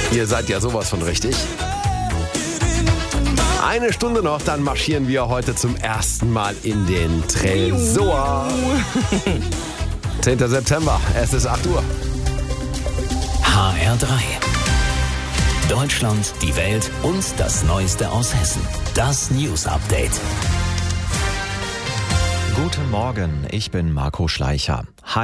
Ihr seid ja sowas von richtig. Eine Stunde noch, dann marschieren wir heute zum ersten Mal in den Tresor. 10. September, es ist 8 Uhr. HR3. Deutschland, die Welt und das Neueste aus Hessen. Das News Update. Guten Morgen, ich bin Marco Schleicher.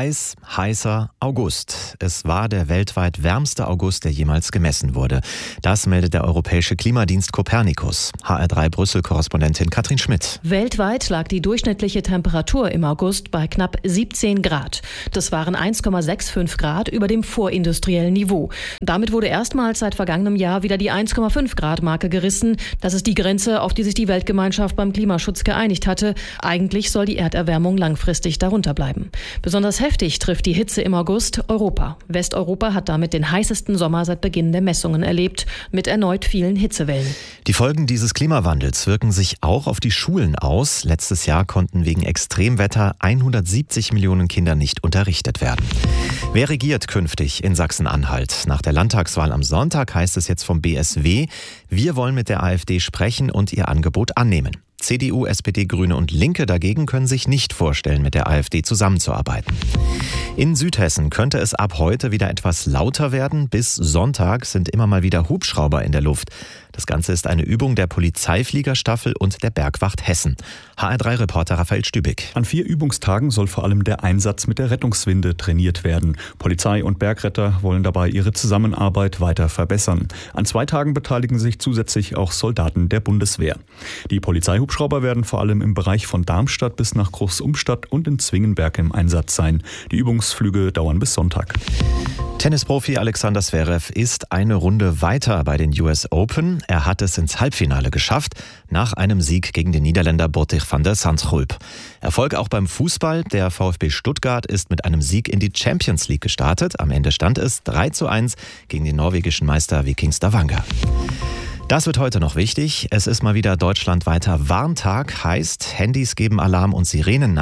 Heißer August. Es war der weltweit wärmste August, der jemals gemessen wurde. Das meldet der Europäische Klimadienst Copernicus. HR3 Brüssel-Korrespondentin Katrin Schmidt. Weltweit lag die durchschnittliche Temperatur im August bei knapp 17 Grad. Das waren 1,65 Grad über dem vorindustriellen Niveau. Damit wurde erstmals seit vergangenem Jahr wieder die 1,5 Grad Marke gerissen. Das ist die Grenze, auf die sich die Weltgemeinschaft beim Klimaschutz geeinigt hatte. Eigentlich soll die Erderwärmung langfristig darunter bleiben. Besonders heftig trifft die Hitze im August Europa. Westeuropa hat damit den heißesten Sommer seit Beginn der Messungen erlebt, mit erneut vielen Hitzewellen. Die Folgen dieses Klimawandels wirken sich auch auf die Schulen aus. Letztes Jahr konnten wegen Extremwetter 170 Millionen Kinder nicht unterrichtet werden. Wer regiert künftig in Sachsen-Anhalt? Nach der Landtagswahl am Sonntag heißt es jetzt vom BSW, wir wollen mit der AfD sprechen und ihr Angebot annehmen. CDU, SPD, Grüne und Linke dagegen können sich nicht vorstellen, mit der AfD zusammenzuarbeiten. In Südhessen könnte es ab heute wieder etwas lauter werden. Bis Sonntag sind immer mal wieder Hubschrauber in der Luft. Das Ganze ist eine Übung der Polizeifliegerstaffel und der Bergwacht Hessen. HR3-Reporter Raphael Stübig. An 4 Übungstagen soll vor allem der Einsatz mit der Rettungswinde trainiert werden. Polizei und Bergretter wollen dabei ihre Zusammenarbeit weiter verbessern. An 2 Tagen beteiligen sich zusätzlich auch Soldaten der Bundeswehr. Die Polizeihubschrauber werden vor allem im Bereich von Darmstadt bis nach Großumstadt und in Zwingenberg im Einsatz sein. Die Übungsflüge dauern bis Sonntag. Tennisprofi Alexander Zverev ist eine Runde weiter bei den US Open. Er hat es ins Halbfinale geschafft, nach einem Sieg gegen den Niederländer Botic van der Zandschulp. Erfolg auch beim Fußball. Der VfB Stuttgart ist mit einem Sieg in die Champions League gestartet. Am Ende stand es 3:1 gegen den norwegischen Meister Viking Stavanger. Das wird heute noch wichtig. Es ist mal wieder deutschlandweiter Warntag. Heißt, Handys geben Alarm und Sirenen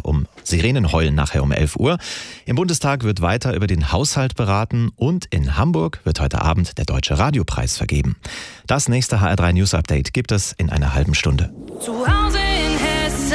heulen nachher um 11 Uhr. Im Bundestag wird weiter über den Haushalt beraten und in Hamburg wird heute Abend der Deutsche Radiopreis vergeben. Das nächste HR3 News Update gibt es in einer halben Stunde. Zu Hause in Hessen.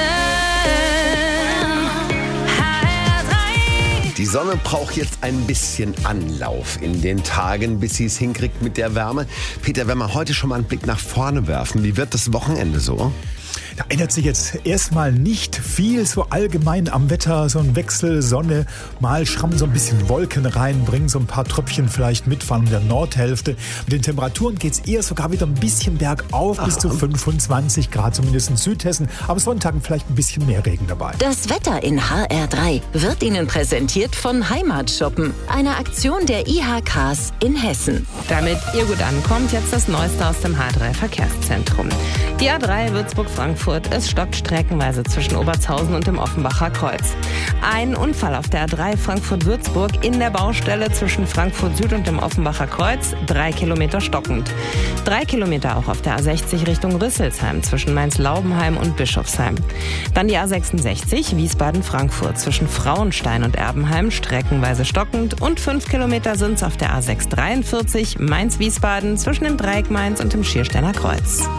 Die Sonne braucht jetzt ein bisschen Anlauf in den Tagen, bis sie es hinkriegt mit der Wärme. Peter, wenn wir heute schon mal einen Blick nach vorne werfen, wie wird das Wochenende so? Da ändert sich jetzt erstmal nicht viel so allgemein am Wetter. So ein Wechsel, Sonne, mal schrammen so ein bisschen Wolken rein, bringen so ein paar Tröpfchen vielleicht mit von der Nordhälfte. Mit den Temperaturen geht es eher sogar wieder ein bisschen bergauf, bis zu 25 Grad, zumindest in Südhessen. Aber Sonntagen vielleicht ein bisschen mehr Regen dabei. Das Wetter in HR3 wird Ihnen präsentiert von Heimatshoppen, einer Aktion der IHKs in Hessen. Damit ihr gut ankommt, jetzt das Neueste aus dem H3 Verkehrszentrum. Die A3 Würzburg-Frankfurt, es stockt streckenweise zwischen Obertshausen und dem Offenbacher Kreuz. Ein Unfall auf der A3 Frankfurt-Würzburg in der Baustelle zwischen Frankfurt Süd und dem Offenbacher Kreuz, 3 Kilometer stockend. 3 Kilometer auch auf der A60 Richtung Rüsselsheim zwischen Mainz-Laubenheim und Bischofsheim. Dann die A66 Wiesbaden-Frankfurt zwischen Frauenstein und Erbenheim, streckenweise stockend. Und 5 Kilometer sind es auf der A643 Mainz-Wiesbaden zwischen dem Dreieck Mainz und dem Schiersteiner Kreuz.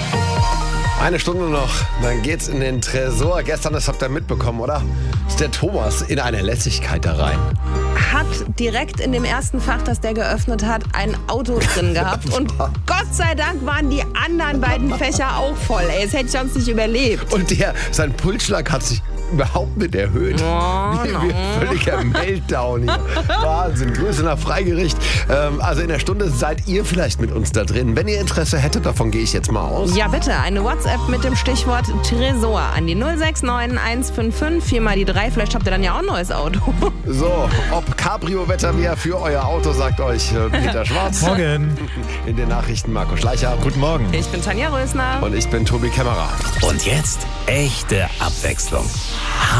Eine Stunde noch, dann geht's in den Tresor. Gestern, das habt ihr mitbekommen, oder? Ist der Thomas in eine Lässigkeit da rein. Hat direkt in dem ersten Fach, das der geöffnet hat, ein Auto drin gehabt. Und Gott sei Dank waren die anderen beiden Fächer auch voll. Ey, das hätte ich sonst nicht überlebt. Und sein Pulsschlag hat sich überhaupt nicht erhöht. Völliger Meltdown hier. Wahnsinn. Grüße nach Freigericht. Also in der Stunde seid ihr vielleicht mit uns da drin. Wenn ihr Interesse hättet, davon gehe ich jetzt mal aus. Ja, bitte. Eine WhatsApp mit dem Stichwort Tresor an die 069 155 4 mal die 3. Vielleicht habt ihr dann ja auch ein neues Auto. So, ob Cabrio-Wetter mehr für euer Auto, sagt euch Peter Schwarz. Morgen. In den Nachrichten Marco Schleicher. Guten Morgen. Ich bin Tanja Rösner. Und ich bin Tobi Kämmerer. Und jetzt echte Abwechslung.